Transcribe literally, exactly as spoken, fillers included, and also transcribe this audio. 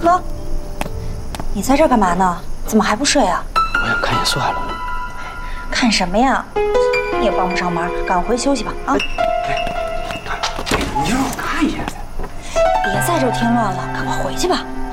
哥，你在这干嘛呢？怎么还不睡啊？ 我想看眼算了。 看什么呀？你也帮不上忙，赶快回去休息吧啊！ 哎，你就让我看一眼呗。 别在这儿添乱了，赶快回去吧。